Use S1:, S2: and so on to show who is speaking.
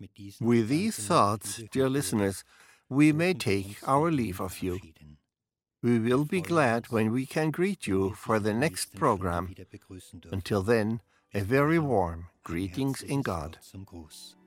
S1: With these thoughts, dear listeners, we may take our leave of you. We will be glad when we can greet you for the next program. Until then, a very warm greetings in God.